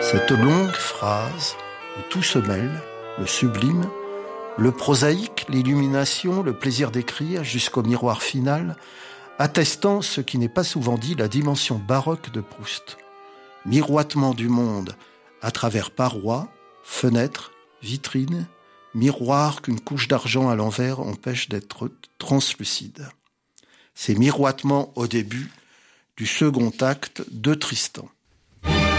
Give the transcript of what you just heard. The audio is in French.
Cette longue phrase où tout se mêle, le sublime, le prosaïque, l'illumination, le plaisir d'écrire jusqu'au miroir final, attestant ce qui n'est pas souvent dit, la dimension baroque de Proust. Miroitement du monde à travers parois, fenêtres, vitrines, miroirs qu'une couche d'argent à l'envers empêche d'être translucide. Ces miroitements au début du second acte de Tristan.